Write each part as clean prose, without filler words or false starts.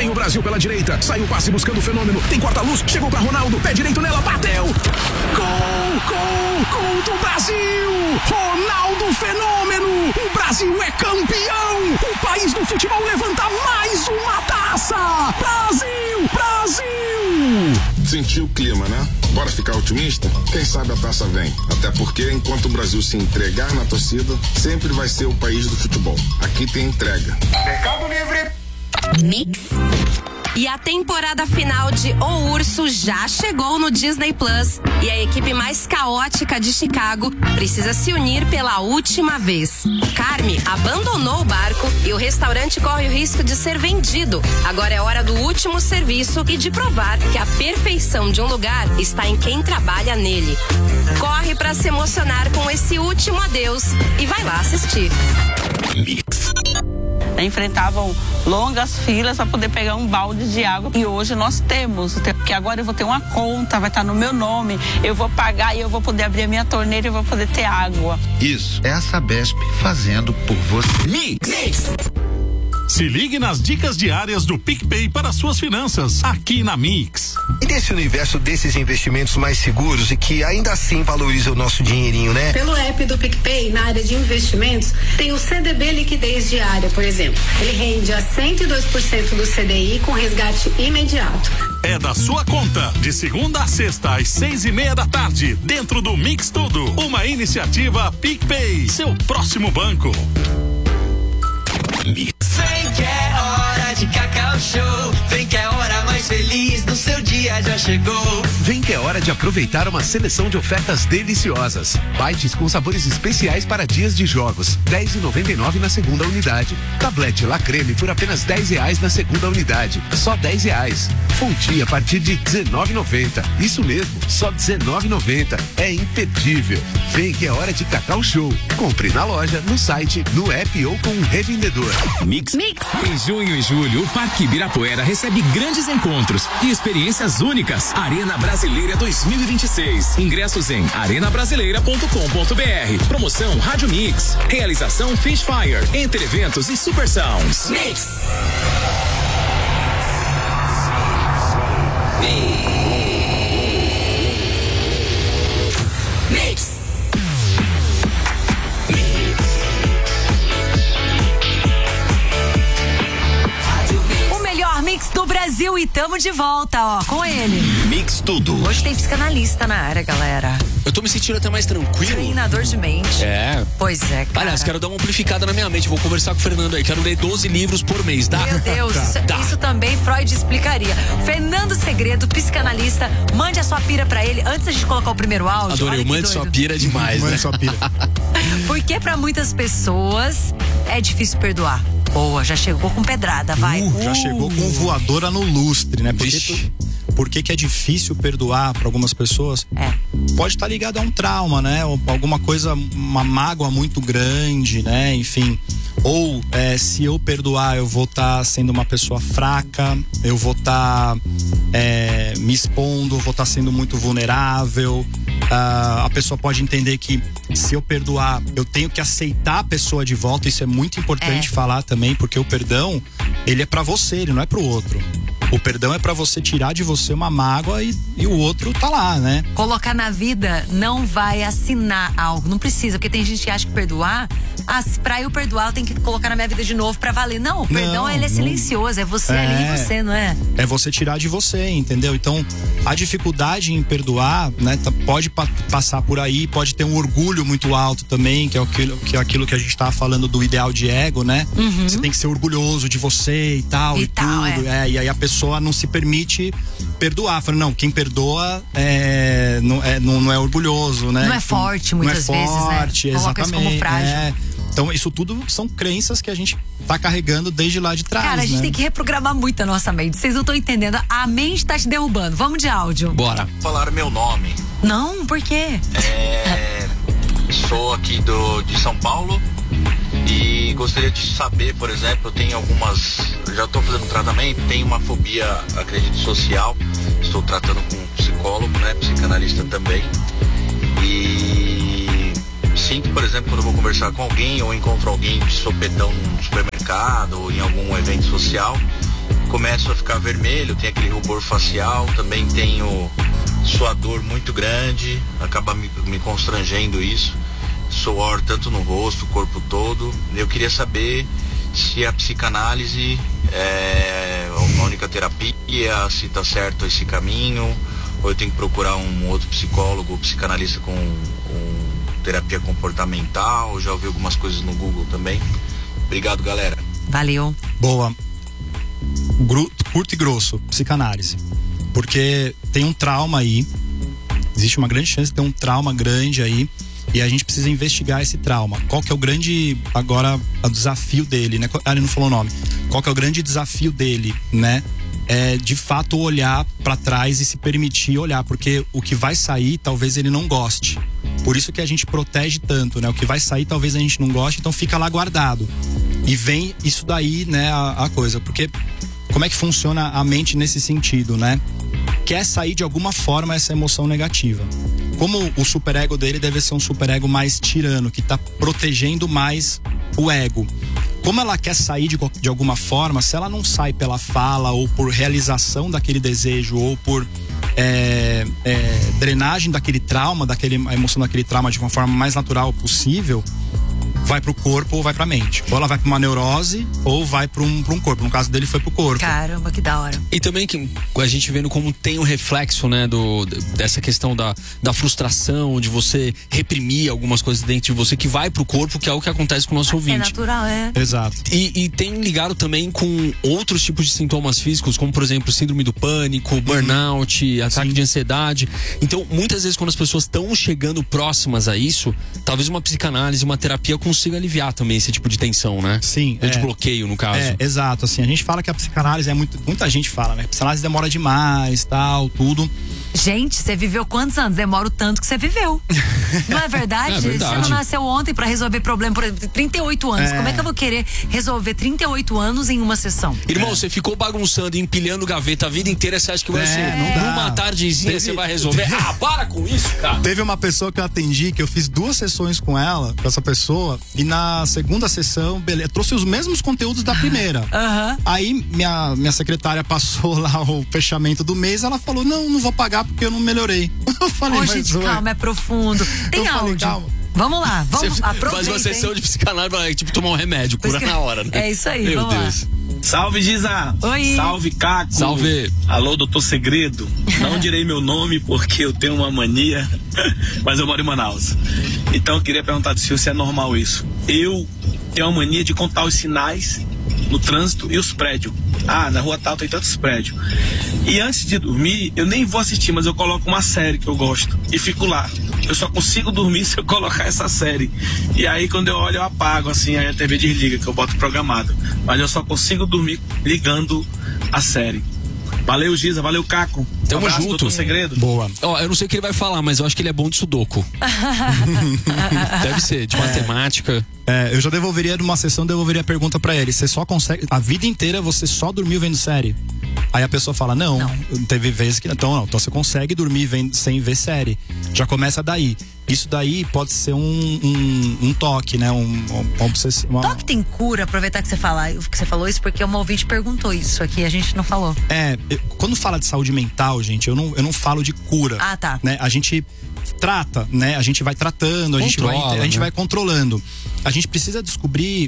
Vem o Brasil pela direita. Sai o passe buscando o Fenômeno. Tem corta-luz. Chegou pra Ronaldo. Pé direito nela. Bateu. Gol do Brasil. Ronaldo Fenômeno. O Brasil é campeão. O país do futebol levanta mais uma taça. Brasil. Sentiu o clima, né? Bora ficar otimista? Quem sabe a taça vem. Até porque enquanto o Brasil se entregar na torcida, sempre vai ser o país do futebol. Aqui tem entrega. Mercado Livre. Mix. E a temporada final de O Urso já chegou no Disney Plus. E a equipe mais caótica de Chicago precisa se unir pela última vez. Carme abandonou o barco e o restaurante corre o risco de ser vendido. Agora é hora do último serviço e de provar que a perfeição de um lugar está em quem trabalha nele. Corre pra se emocionar com esse último adeus e vai lá assistir. Mix. Enfrentavam longas filas para poder pegar um balde de água. E hoje nós temos, porque agora eu vou ter uma conta, vai estar no meu nome, eu vou pagar e eu vou poder abrir a minha torneira e eu vou poder ter água. Isso é a Sabesp fazendo por você. Mix. Se ligue nas dicas diárias do PicPay para suas finanças, aqui na Mix. E desse universo desses investimentos mais seguros e que ainda assim valoriza o nosso dinheirinho, né? Pelo app do PicPay, na área de investimentos, tem o CDB Liquidez Diária, por exemplo. Ele rende a 102% do CDI com resgate imediato. É da sua conta, de segunda a sexta, às 6:30 da tarde, dentro do Mix Tudo. Uma iniciativa PicPay, seu próximo banco. Mix. Vem que é hora de Cacau Show. Vem que é hora mais feliz do seu dia já chegou. Vem que é hora de aproveitar uma seleção de ofertas deliciosas. Bites com sabores especiais para dias de jogos. R$10,99 na segunda unidade. Tablete La Creme por apenas R$10 na segunda unidade. Só R$10. Fonte a partir de R$19,90. Isso mesmo, só R$19,90. É imperdível. Vem que é hora de Cacau Show. Compre na loja, no site, no app ou com um revendedor. Mix. Em junho e julho, o Parque Ibirapuera recebe grandes encontros e experiências únicas. Arena Brasileira 2026. Ingressos em arenabrasileira.com.br. Promoção Rádio Mix. Realização Fishfire. Entre eventos e Super Sounds. Mix. Mix. Mix do Brasil e tamo de volta, ó, com ele. Mix Tudo. Hoje tem psicanalista na área, galera. Eu tô me sentindo até mais tranquilo. Treinador de mente. É. Pois é, cara. Aliás, quero dar uma amplificada na minha mente. Vou conversar com o Fernando aí. Quero ler 12 livros por mês, tá? Meu Deus, isso também Freud explicaria. Fernando Segredo, psicanalista. Mande a sua pira pra ele antes da gente colocar o primeiro áudio. Adorei, o mande sua pira é demais, né? Mande sua pira. Porque pra muitas pessoas é difícil perdoar. Boa, já chegou com pedrada, vai. Já chegou com voadora no lustre, né? Por que é difícil perdoar para algumas pessoas? Pode estar ligado a um trauma, né? Ou alguma coisa, uma mágoa muito grande, né? Enfim. Ou se eu perdoar, eu vou estar sendo uma pessoa fraca, eu vou estar me expondo, vou estar sendo muito vulnerável. A pessoa pode entender que se eu perdoar, eu tenho que aceitar a pessoa de volta. Isso é muito importante falar também, porque o perdão, ele é pra você, ele não é pro outro. O perdão é pra você tirar de você uma mágoa e o outro tá lá, né? Colocar na vida não vai assinar algo, não precisa, porque tem gente que acha que perdoar, pra eu perdoar eu tenho que colocar na minha vida de novo pra valer. Não, o perdão ele é silencioso, é você ali e você, não é? É você tirar de você, entendeu? Então, a dificuldade em perdoar, né, pode passar por aí, pode ter um orgulho muito alto também, que é aquilo que a gente tava falando do ideal de ego, né? Uhum. Você tem que ser orgulhoso de você e tal, e tudo. E aí a pessoa não se permite perdoar. Fala, não, quem perdoa não é orgulhoso, né? Não é forte muitas vezes, né? Coloca isso exatamente. Como frágil. Então, isso tudo são crenças que a gente tá carregando desde lá de trás. Cara, a gente tem que reprogramar muito a nossa mente. Vocês não estão entendendo. A mente tá te derrubando. Vamos de áudio. Bora. Falar meu nome. Não, por quê? Sou aqui de São Paulo e gostaria de saber, por exemplo, eu tenho já estou fazendo tratamento, tenho uma fobia, acredito, social. Estou tratando com um psicólogo, né? Psicanalista também. E sinto, por exemplo, quando eu vou conversar com alguém ou encontro alguém de sopetão num supermercado ou em algum evento social, começo a ficar vermelho, tem aquele rubor facial, também tenho suador muito grande, acaba me constrangendo isso, suor tanto no rosto, corpo todo. Eu queria saber se a psicanálise é a única terapia, se tá certo esse caminho, ou eu tenho que procurar um outro psicólogo ou psicanalista com terapia comportamental. Já ouvi algumas coisas no Google também. Obrigado, galera. Valeu. Boa. Curto e grosso, psicanálise. Porque tem um trauma aí, existe uma grande chance de ter um trauma grande aí, e a gente precisa investigar esse trauma. Qual que é o grande, agora, o desafio dele, né? Ele não falou o nome. Qual que é o grande desafio dele, né? É de fato olhar pra trás e se permitir olhar, porque o que vai sair talvez ele não goste. Por isso que a gente protege tanto, né? O que vai sair talvez a gente não goste, então fica lá guardado. E vem isso daí, né, a coisa. Porque como é que funciona a mente nesse sentido, né? Quer sair de alguma forma essa emoção negativa. Como o superego dele deve ser um superego mais tirano, que tá protegendo mais o ego. Como ela quer sair de alguma forma, se ela não sai pela fala ou por realização daquele desejo ou por drenagem daquele trauma, a emoção daquele trauma de uma forma mais natural possível, vai pro corpo ou vai pra mente. Ou ela vai pra uma neurose ou vai pra um corpo. No caso dele foi pro corpo. Caramba, que da hora. E também que a gente vendo como tem um reflexo, né, dessa questão da frustração, de você reprimir algumas coisas dentro de você que vai pro corpo, que é o que acontece com o nosso ouvinte. É natural, é. Exato. E tem ligado também com outros tipos de sintomas físicos, como por exemplo, síndrome do pânico, burnout, ataque de ansiedade. Então, muitas vezes quando as pessoas estão chegando próximas a isso, talvez uma psicanálise, uma terapia consiga aliviar também esse tipo de tensão, né? Sim. De bloqueio, no caso. Exato, assim, a gente fala que a psicanálise muita gente fala, né? A psicanálise demora demais, tal, tudo. Gente, você viveu quantos anos? Demora o tanto que você viveu. Não é verdade? É verdade. Você não nasceu ontem pra resolver problema, por exemplo, 38 anos. Como é que eu vou querer resolver 38 anos em uma sessão? Irmão, você ficou bagunçando, empilhando gaveta a vida inteira, você acha que vai ser numa tardezinha você vai resolver? Para com isso, cara. Teve uma pessoa que eu atendi, que eu fiz 2 sessões com ela, com essa pessoa, e na segunda sessão, beleza, trouxe os mesmos conteúdos da primeira. Aí minha secretária passou lá o fechamento do mês, ela falou, não vou pagar porque eu não melhorei. Eu falei, gente, calma, é profundo. Tem áudio. Calma. Vamos lá, vamos aproveitar. Faz uma sessão de psicanálise, tipo tomar um remédio, cura na hora, né? É isso aí, Meu vamos Deus. lá. Salve, Giza! Oi! Salve, Caco! Salve! Alô, doutor Segredo! Não direi meu nome porque eu tenho uma mania, mas eu moro em Manaus. Então eu queria perguntar se é normal isso. Eu tenho uma mania de contar os sinais no trânsito e os prédios. Na rua tal tem tantos prédios. E antes de dormir, eu nem vou assistir, mas eu coloco uma série que eu gosto e fico lá. Eu só consigo dormir se eu colocar essa série. E aí quando eu olho eu apago, assim, aí a TV desliga, que eu boto programado. Mas eu só consigo dormir ligando a série. Valeu, Giza, valeu, Caco. Tamo junto. Doutor Segredo. Boa. Eu não sei o que ele vai falar, mas eu acho que ele é bom de sudoku. Deve ser, de matemática. Eu já devolveria numa sessão, devolveria a pergunta pra ele. Você só consegue, a vida inteira você só dormiu vendo série? Aí a pessoa fala, não. Teve vezes que então você consegue dormir sem ver série. Já começa daí. Isso daí pode ser um toque, né? Toque tem cura, aproveitar que você falou isso, porque uma ouvinte perguntou isso aqui, a gente não falou. Quando fala de saúde mental, gente, eu não falo de cura. Tá. Né? A gente trata, né? A gente vai tratando, a gente vai controlando. A gente precisa descobrir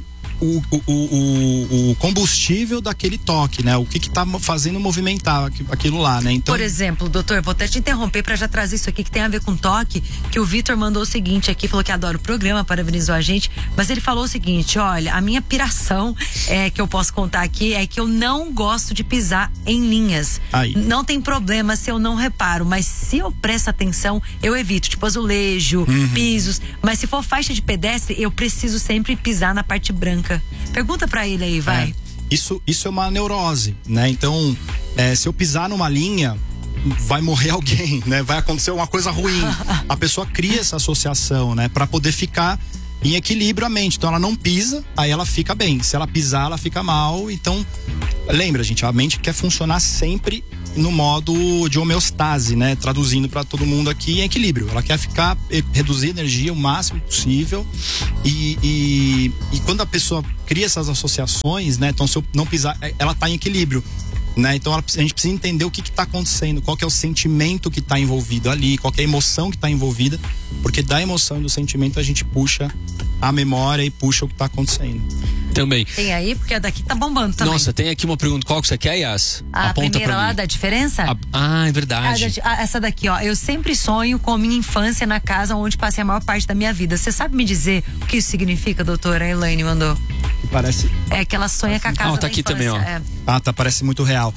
o combustível daquele toque, né? O que tá fazendo movimentar aquilo lá, né? Então... Por exemplo, doutor, vou até te interromper pra já trazer isso aqui que tem a ver com toque, que o Vitor mandou o seguinte aqui, falou que adora o programa, parabenizou a gente, mas ele falou o seguinte, olha, a minha piração que eu posso contar aqui é que eu não gosto de pisar em linhas. Não tem problema se eu não reparo, mas se eu presto atenção, eu evito, tipo azulejo, pisos, mas se for faixa de pedestre, eu preciso sempre pisar na parte branca. Pergunta pra ele aí, vai. Isso é uma neurose, né? Então, se eu pisar numa linha, vai morrer alguém, né? Vai acontecer uma coisa ruim. A pessoa cria essa associação, né? Pra poder ficar em equilíbrio a mente. Então ela não pisa, aí ela fica bem. Se ela pisar, ela fica mal. Então, lembra, gente, a mente quer funcionar sempre no modo de homeostase, né? Traduzindo para todo mundo aqui, em equilíbrio. Ela quer reduzir a energia o máximo possível e quando a pessoa cria essas associações, né? Então se eu não pisar, ela tá em equilíbrio. né? Então a gente precisa entender o que está acontecendo, qual que é o sentimento que está envolvido ali, qual que é a emoção que está envolvida, porque da emoção e do sentimento a gente puxa a memória e puxa o que está acontecendo. Também. Tem aí, porque a daqui tá bombando também. Nossa, tem aqui uma pergunta. Qual que você quer, Yas? A Aponta primeira pra lá mim. da diferença? É verdade. Essa daqui, ó. Eu sempre sonho com a minha infância na casa onde passei a maior parte da minha vida. Você sabe me dizer o que isso significa, doutora? A Elaine mandou. Parece. É que ela sonha com a casa tá da aqui infância. também, ó. É. Ah, tá, parece muito real.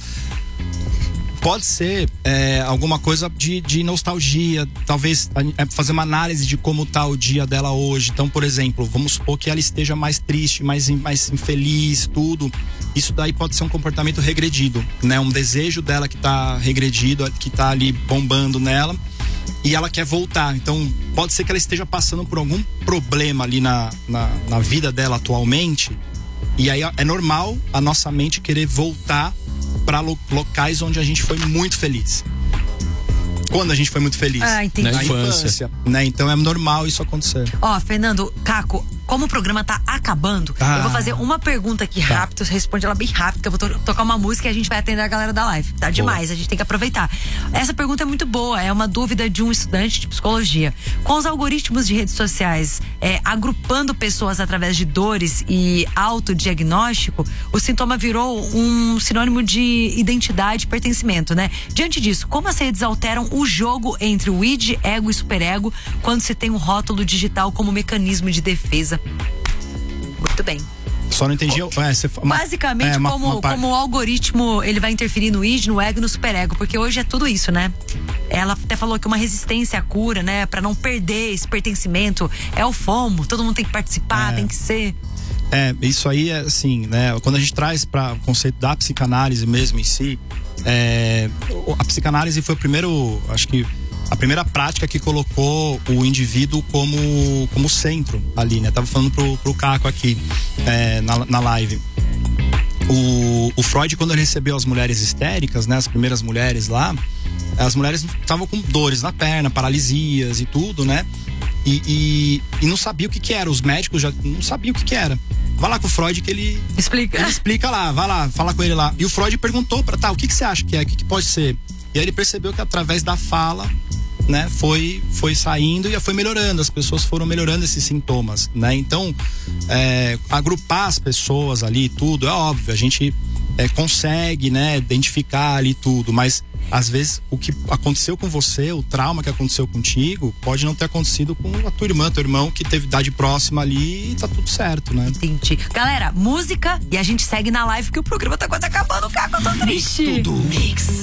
Pode ser alguma coisa de nostalgia, talvez fazer uma análise de como tá o dia dela hoje. Então, por exemplo, vamos supor que ela esteja mais triste, mais infeliz, tudo. Isso daí pode ser um comportamento regredido, né? Um desejo dela que tá regredido, que tá ali bombando nela e ela quer voltar. Então, pode ser que ela esteja passando por algum problema ali na vida dela atualmente. E aí é normal a nossa mente querer voltar para locais onde a gente foi muito feliz. Quando a gente foi muito feliz. Ah, entendi. Na infância, né? Então é normal isso acontecer. Ó, Fernando, Caco, como o programa tá acabando, eu vou fazer uma pergunta aqui rápido, você responde ela bem rápido, que eu vou tocar uma música e a gente vai atender a galera da live. Tá demais, a gente tem que aproveitar. Essa pergunta é muito boa, é uma dúvida de um estudante de psicologia. Com os algoritmos de redes sociais agrupando pessoas através de dores e autodiagnóstico, o sintoma virou um sinônimo de identidade e pertencimento, né? Diante disso, como as redes alteram o jogo entre o id, ego e superego quando se tem um rótulo digital como mecanismo de defesa? Muito bem. Só não entendi. Basicamente, como o algoritmo ele vai interferir no id, no ego e no superego, porque hoje é tudo isso, né? Ela até falou que uma resistência à cura, né? Pra não perder esse pertencimento, é o FOMO, todo mundo tem que participar, tem que ser. Isso aí é assim, né? Quando a gente traz para o conceito da psicanálise mesmo em si, a psicanálise foi acho que a primeira prática que colocou o indivíduo como centro ali, né? Tava falando pro Caco aqui na live. O Freud, quando ele recebeu as mulheres histéricas, né? As primeiras mulheres lá, as mulheres estavam com dores na perna, paralisias e tudo, né? E não sabia o que era. Os médicos já não sabiam o que era. Vai lá com o Freud que ele explica lá, vai lá, fala com ele lá. E o Freud perguntou o que você acha que é, o que pode ser? E aí ele percebeu que através da fala, né, foi saindo e foi melhorando, as pessoas foram melhorando esses sintomas, né? Então, agrupar as pessoas ali, tudo, é óbvio, a gente consegue, né, identificar ali tudo, mas às vezes o que aconteceu com você, o trauma que aconteceu contigo, pode não ter acontecido com a tua irmã, teu irmão, que teve idade próxima ali e tá tudo certo, né? Entendi. Galera, música e a gente segue na live, que o programa tá quase acabando, Caco, eu tô triste. Tudo Mix.